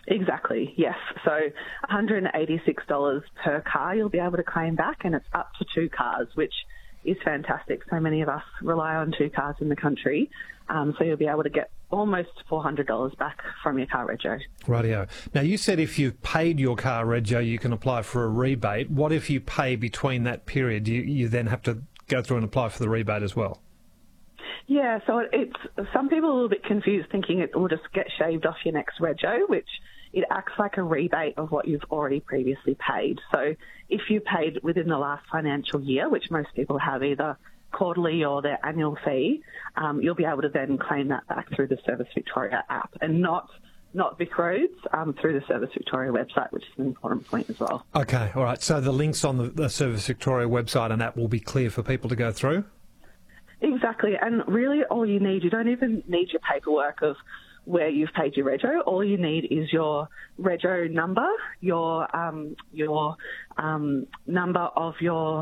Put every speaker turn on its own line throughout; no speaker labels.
Exactly, yes. So $186 per car you'll be able to claim back, and it's up to 2 cars, which is fantastic. So many of us rely on 2 cars in the country, so you'll be able to get almost $400 back from your car rego.
Rightio. Now, you said if you've paid your car rego, you can apply for a rebate. What if you pay between that period? You then have to go through and apply for the rebate as well?
Yeah, so it's some people are a little bit confused, thinking it will just get shaved off your next rego, which it acts like a rebate of what you've already previously paid. So if you paid within the last financial year, which most people have either quarterly or their annual fee, you'll be able to then claim that back through the Service Victoria app, and not Vic Roads, through the Service Victoria website, which is an important point as well.
Okay, all right. So the links on the Service Victoria website and app will be clear for people to go through?
Exactly, and really all you need, you don't even need your paperwork of where you've paid your rego. All you need is your rego number, your number of your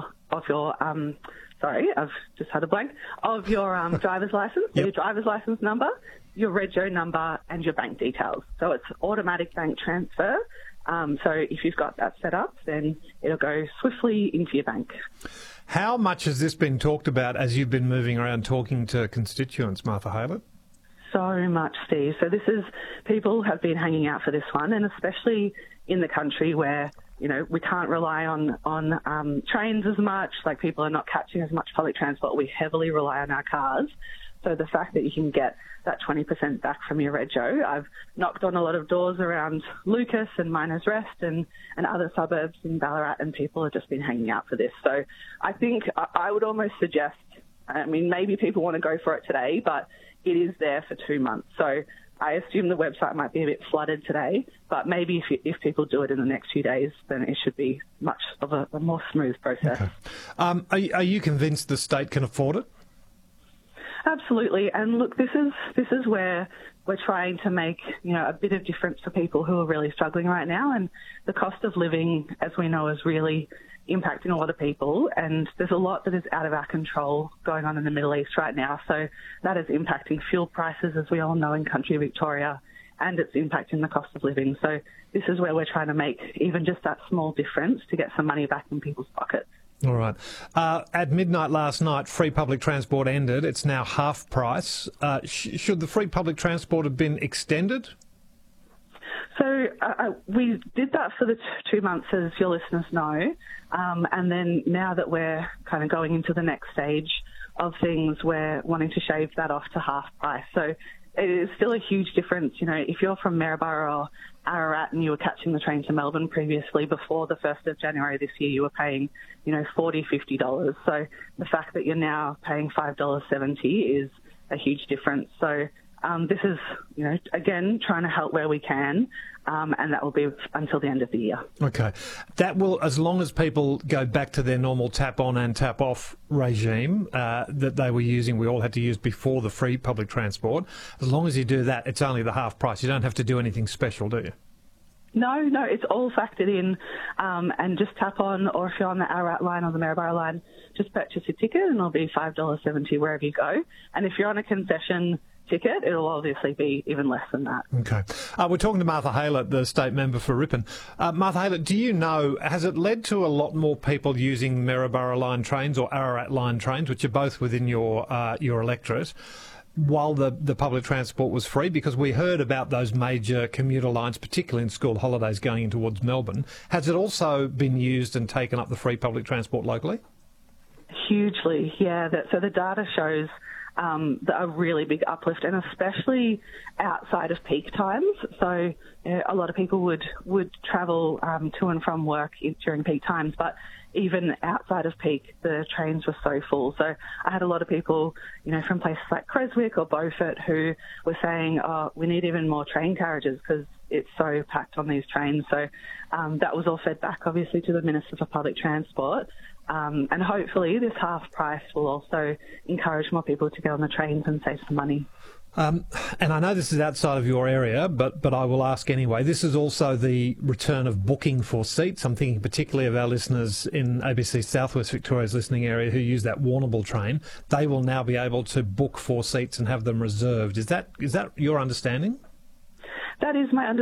sorry, I've just had a blank, of your driver's license,
Yep.
Your driver's license number, your rego number, and your bank details. So it's automatic bank transfer. So if you've got that set up, then it'll go swiftly into your bank.
How much has this been talked about as you've been moving around talking to constituents, Martha Haylett?
So much, Steve. So people have been hanging out for this one, and especially in the country where, we can't rely on trains as much, like people are not catching as much public transport. We heavily rely on our cars. So the fact that you can get that 20% back from your rego, I've knocked on a lot of doors around Lucas and Miners Rest and other suburbs in Ballarat, and people have just been hanging out for this. So I think I would almost suggest, maybe people want to go for it today, but it is there for 2 months. So I assume the website might be a bit flooded today, but maybe if people do it in the next few days, then it should be much of a more smooth process.
Okay. Are you convinced the state can afford it?
Absolutely. And look, this is where we're trying to make, a bit of difference for people who are really struggling right now. And the cost of living, as we know, is really impacting a lot of people. And there's a lot that is out of our control going on in the Middle East right now. So that is impacting fuel prices, as we all know, in country Victoria, and it's impacting the cost of living. So this is where we're trying to make even just that small difference to get some money back in people's pockets.
All right. At midnight last night, free public transport ended. It's now half price. Should the free public transport have been extended?
So we did that for the 2 months, as your listeners know, and then now that we're kind of going into the next stage of things, we're wanting to shave that off to half price. So it is still a huge difference. If you're from Maryborough or Ararat and you were catching the train to Melbourne previously, before the 1st of January this year, you were paying, $40, $50. So the fact that you're now paying $5.70 is a huge difference. So this is, again, trying to help where we can, and that will be until the end of the year. Okay.
That will, as long as people go back to their normal tap-on and tap-off regime that they were using, we all had to use before the free public transport, as long as you do that, it's only the half price. You don't have to do anything special, do you?
No, it's all factored in, and just tap on, or if you're on the Ararat line or the Maryborough line, just purchase your ticket and it'll be $5.70 wherever you go. And if you're on a concession ticket, it'll obviously be even less than that.
Okay. We're talking to Martha Haylett, the state member for Ripon. Martha Haylett, do you know, has it led to a lot more people using Maryborough line trains or Ararat line trains, which are both within your electorate, while the public transport was free? Because we heard about those major commuter lines, particularly in school holidays going in towards Melbourne. Has it also been used and taken up the free public transport locally?
Hugely, yeah. So the data shows a really big uplift, and especially outside of peak times. So a lot of people would travel to and from work during peak times, but even outside of peak, the trains were so full. So I had a lot of people, from places like Creswick or Beaufort who were saying, we need even more train carriages because it's so packed on these trains. So that was all fed back, obviously, to the Minister for Public Transport. And hopefully this half price will also encourage more people to get on the trains and save some money.
And I know this is outside of your area, but I will ask anyway. This is also the return of booking for seats. I'm thinking particularly of our listeners in ABC Southwest Victoria's listening area who use that Warrnambool train. They will now be able to book for seats and have them reserved. Is that your understanding?
That is my understanding.